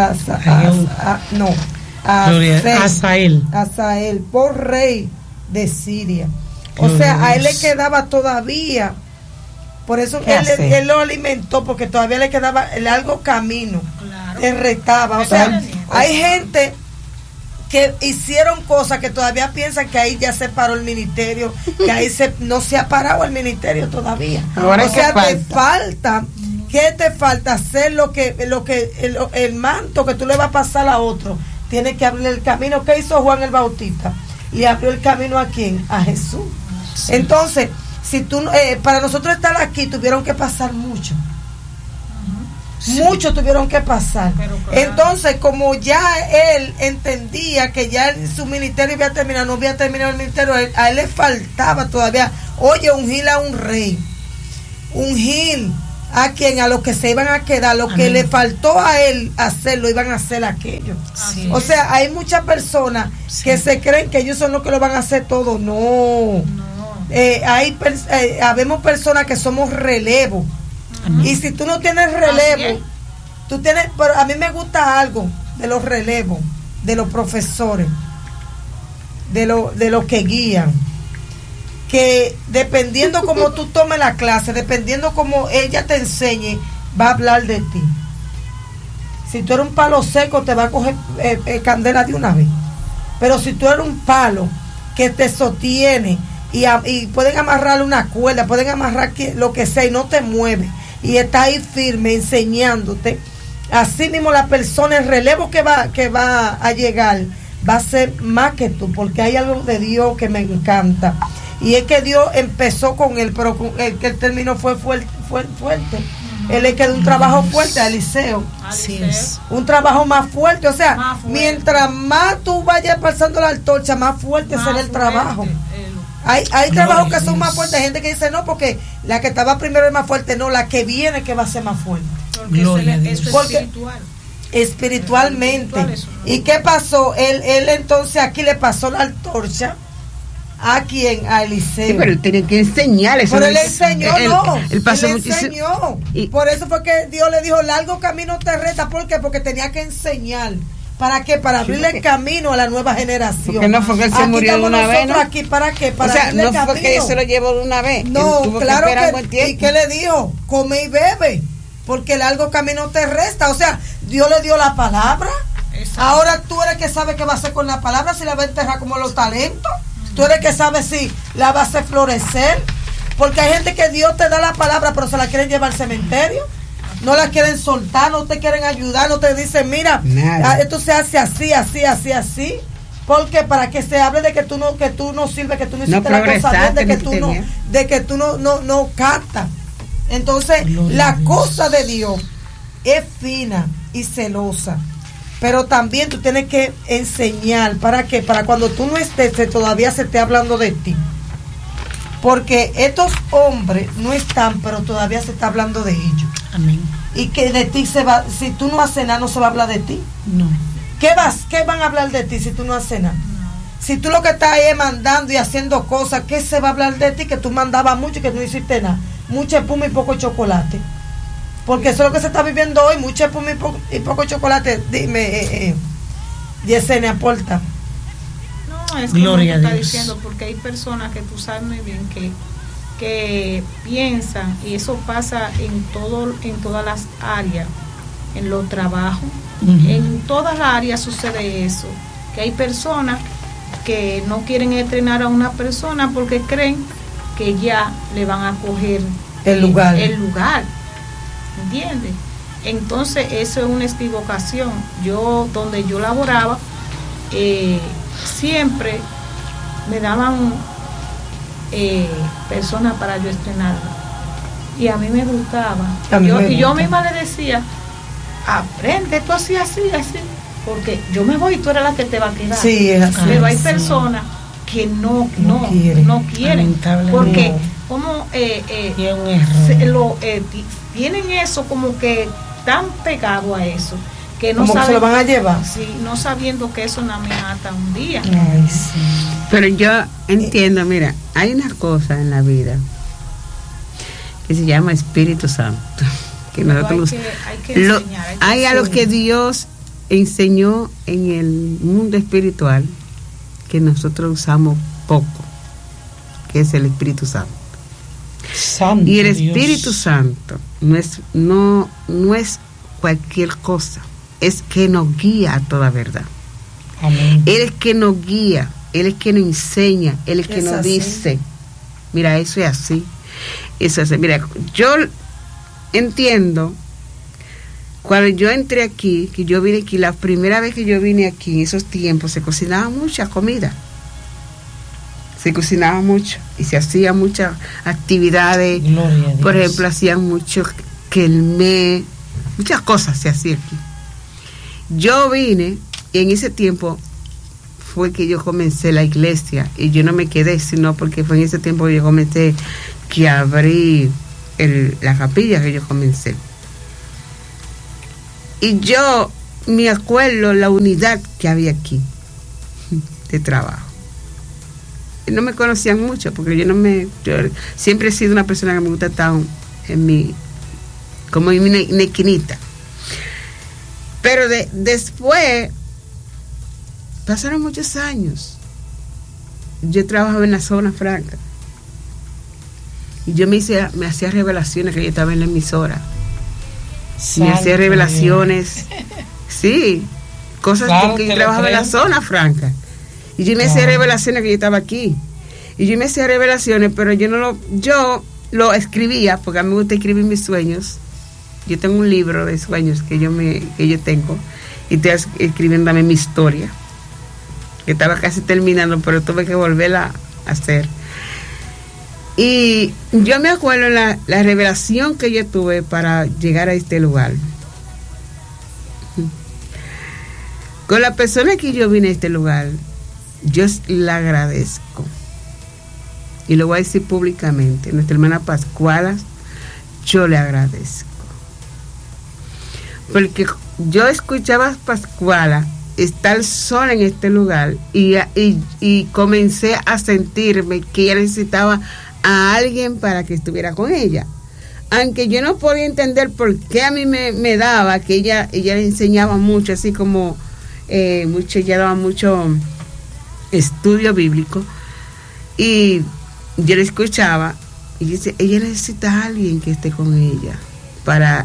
Asael por rey de Siria. O sea, a él le quedaba todavía, por eso él lo alimentó, porque todavía le quedaba el largo camino, le retaba. O sea, hay gente que hicieron cosas que todavía piensan que ahí ya se paró el ministerio, que ahí no se ha parado el ministerio todavía. Ahora, o sea, te falta, ¿qué te falta? Hacer lo que el manto que tú le vas a pasar a otro, tiene que abrir el camino. ¿Qué hizo Juan el Bautista? Le abrió el camino ¿a quién? A Jesús. Sí. Entonces, si tú, para nosotros estar aquí tuvieron que pasar mucho. Muchos tuvieron que pasar. Claro. Entonces, como ya él entendía que ya su ministerio había terminado, no había terminado el ministerio, a él le faltaba todavía, oye, ungir a un rey, ungir a los que se iban a quedar, lo que le faltó a él hacerlo, iban a hacer aquello. Sí. O sea, hay muchas personas que se creen que ellos son los que lo van a hacer todo. No. Habemos personas que somos relevo. Y si tú no tienes relevo, tú tienes, pero a mí me gusta algo de los relevos, de los profesores, de los que guían, que dependiendo cómo tú tomes la clase, dependiendo cómo ella te enseñe, va a hablar de ti. Si tú eres un palo seco, te va a coger candela de una vez. Pero si tú eres un palo que te sostiene y pueden amarrarle una cuerda, pueden amarrar lo que sea y no te mueve, y está ahí firme enseñándote, así mismo la persona, el relevo que va a llegar va a ser más que tú, porque hay algo de Dios que me encanta, y es que Dios empezó con él, pero el que él terminó fue fuerte. Él le quedó un trabajo fuerte a Eliseo. Así es. Un trabajo más fuerte, o sea, mientras más tú vayas pasando la antorcha, más fuerte será el trabajo. Hay trabajos que son más fuertes. Hay gente que dice no, porque la que estaba primero es más fuerte. No, la que viene que va a ser más fuerte. Porque eso es espiritual. Espiritualmente. ¿Y qué pasó? Él entonces aquí le pasó la antorcha. ¿A quién? A Eliseo. Sí, pero él tenía que enseñar eso. Pero él enseñó, él enseñó. Y por eso fue que Dios le dijo, largo camino te resta. ¿Por qué? Porque tenía que enseñar. ¿Para qué? Para abrirle el camino a la nueva generación. Porque no fue que él se murió de una vez, ¿no? Aquí, ¿para qué? Para abrirle el camino. No fue que él se lo llevó de una vez. No, claro que ¿y qué le dijo? Come y bebe, porque largo camino te resta. O sea, Dios le dio la palabra. Exacto. Ahora tú eres el que sabe qué va a hacer con la palabra, si la va a enterrar como los talentos. Tú eres el que sabe si la va a hacer florecer. Porque hay gente que Dios te da la palabra, pero se la quieren llevar al cementerio. No la quieren soltar, no te quieren ayudar, no te dicen, mira, esto se hace así. Porque para que se hable de que tú no sirves, que tú no hiciste la cosa bien, de que tú no captas. Entonces, la cosa de Dios es fina y celosa. Pero también tú tienes que enseñar. ¿Para qué? Para cuando tú no estés, todavía se esté hablando de ti. Porque estos hombres no están, pero todavía se está hablando de ellos. Amén. Y que de ti se va, si tú no haces nada, no se va a hablar de ti. No. ¿Qué van a hablar de ti si tú no haces nada? No. Si tú lo que estás ahí es mandando y haciendo cosas, ¿qué se va a hablar de ti? Que tú mandabas mucho y que no hiciste nada. Mucha espuma y poco chocolate. Porque eso es lo que se está viviendo hoy, mucha espuma y poco chocolate. Dime, Yesenia, aporta. No, es como tú estás diciendo, porque hay personas que tú sabes muy bien que piensan, y eso pasa en todas las áreas, en los trabajos, en todas las áreas sucede eso, que hay personas que no quieren entrenar a una persona porque creen que ya le van a coger el lugar, ¿entiendes? Entonces eso es una equivocación. Donde yo laboraba, siempre me daban personas para yo estrenarla, y a mí me gustaba, y yo misma le decía, aprende tú así, porque yo me voy y tú eres la que te va a quedar. Sí, es así. Pero hay personas que no quieren, porque como tienen eso como que tan pegado a eso, que no saben, se lo van a llevar. Sí, no sabiendo que eso no me mata un día. Ay, sí. Pero yo entiendo, mira, hay una cosa en la vida que se llama Espíritu Santo, que nosotros hay que enseñar, hay algo que Dios enseñó en el mundo espiritual que nosotros usamos poco, que es el Espíritu Santo. Y el Espíritu Santo no es cualquier cosa, es que nos guía a toda verdad. Amén. Él es que nos guía, Él es que nos enseña, Él es que nos dice, mira, eso es así, eso es así. Mira, yo entiendo, cuando yo entré aquí, que yo vine aquí, la primera vez que yo vine aquí, en esos tiempos, se cocinaba mucha comida. se cocinaba mucho y se hacía muchas actividades. Por ejemplo, hacían mucho quelmé, muchas cosas se hacían aquí. Yo vine y en ese tiempo fue que yo comencé la iglesia y yo no me quedé, sino porque fue en ese tiempo que yo comencé que abrí la capilla que yo comencé. Y yo me acuerdo la unidad que había aquí de trabajo. Y no me conocían mucho porque yo siempre he sido una persona que me gusta estar como en mi esquinita. Pero después pasaron muchos años. Yo trabajaba en la zona franca y yo me hacía revelaciones que yo estaba en la emisora. Me hacía revelaciones, sí, cosas que yo trabajaba en la zona franca. Y yo me hacía revelaciones que yo estaba aquí. Y yo me hacía revelaciones, pero yo lo escribía, porque a mí me gusta escribir mis sueños. Yo tengo un libro de sueños que yo tengo, y estoy escribiendo también mi historia, que estaba casi terminando, pero tuve que volverla a hacer. Y yo me acuerdo la revelación que yo tuve para llegar a este lugar. Con la persona que yo vine a este lugar, yo la agradezco. Y lo voy a decir públicamente. Nuestra hermana Pascuala, yo le agradezco. Porque yo escuchaba a Pascuala estar sola en este lugar y comencé a sentirme que ella necesitaba a alguien para que estuviera con ella. Aunque yo no podía entender por qué a mí me daba, que ella le enseñaba mucho, así como ella daba mucho estudio bíblico, y yo le escuchaba y dice, ella necesita a alguien que esté con ella para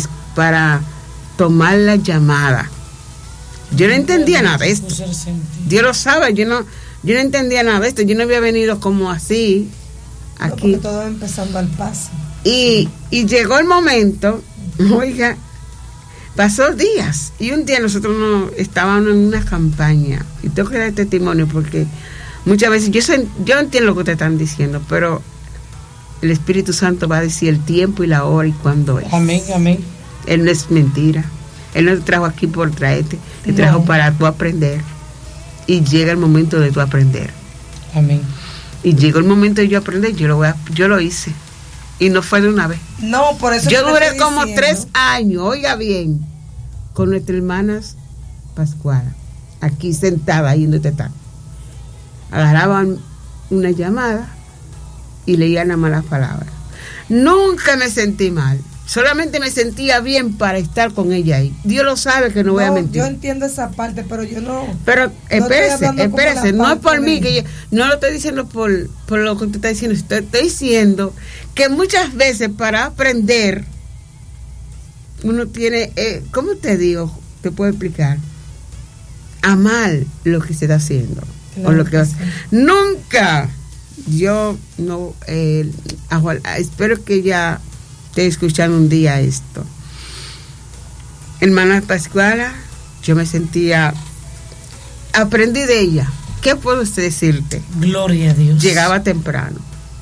tomar la llamada. Yo no entendía nada de esto. Dios lo sabe, yo no entendía nada de esto. Yo no había venido como así aquí. No, todo empezando al paso. Y llegó el momento, oiga, pasó días, y un día nosotros estábamos en una campaña, y tengo que dar testimonio porque muchas veces yo entiendo lo que ustedes están diciendo, pero el Espíritu Santo va a decir el tiempo y la hora y cuándo es. Amén, amén. Él no es mentira. Él no te trajo aquí por traerte, te trajo para tú aprender. Y llega el momento de tú aprender. Amén. Y llegó el momento de yo aprender, yo lo hice. Y no fue de una vez. No, por eso yo duré como 3 años, oiga bien, con nuestras hermanas Pascuala, aquí sentada ahí donde está. Agarraban una llamada y leían las malas palabras. Nunca me sentí mal. Solamente me sentía bien para estar con ella ahí. Dios lo sabe que no voy a mentir. Yo entiendo esa parte, pero yo no. Pero espérese, no es por mí, que yo no lo estoy diciendo por lo que usted está diciendo. Estoy diciendo que muchas veces para aprender uno tiene, ¿cómo te digo? Te puedo explicar. Amar lo que se está haciendo. Claro, o lo que sí. Nunca. Yo no. Espero que ya te escuchando un día esto. Hermana Pascuala, yo me sentía, aprendí de ella. ¿Qué puedo decirte? Gloria a Dios. Llegaba temprano.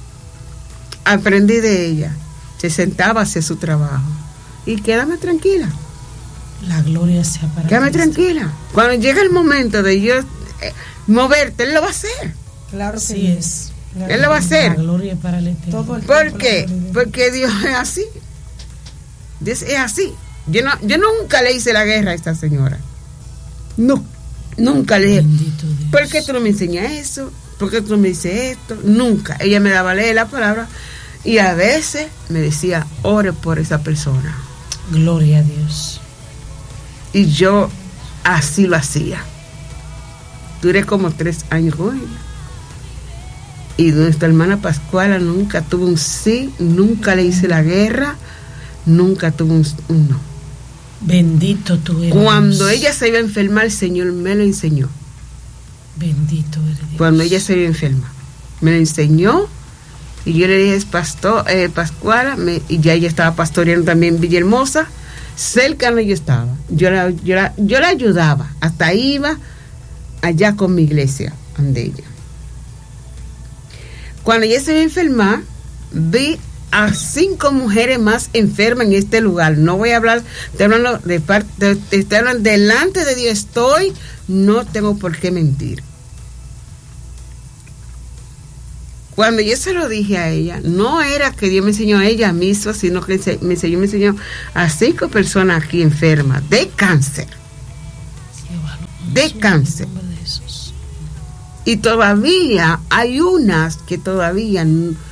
Aprendí de ella. Se sentaba a hacer su trabajo. Y quédame tranquila. La gloria sea para Quédame tranquila. Cuando llega el momento de yo moverte, Él lo va a hacer. Claro que sí es. Él lo va a hacer. La gloria para el Eterno. ¿Por qué? Porque Dios es así. Dios es así. Yo nunca le hice la guerra a esta señora. No, nunca le dije, ¿por qué tú no me enseñas eso? ¿Por qué tú no me dices esto? Nunca. Ella me daba a leer la palabra y a veces me decía, ore por esa persona. Gloria a Dios. Y yo así lo hacía. Duré como 3 años con ella. Y nuestra hermana Pascuala nunca tuvo un sí, nunca le hice la guerra, nunca tuvo un no. Bendito tú eres. Cuando ella se iba a enfermar, el Señor me lo enseñó. Bendito eres Dios. Cuando ella se iba a enfermar, me lo enseñó. Y yo le dije, Pascuala, y ya ella estaba pastoreando también en Villahermosa, cerca donde yo estaba. Yo la ayudaba, hasta iba allá con mi iglesia, donde ella. Cuando ella se iba a enfermar, vi a 5 mujeres más enfermas en este lugar. No voy a hablar, estoy hablando estoy hablando delante de Dios no tengo por qué mentir. Cuando yo se lo dije a ella, no era que Dios me enseñó a ella misma, sino que me enseñó a 5 personas aquí enfermas de cáncer. De cáncer. Y todavía hay unas que todavía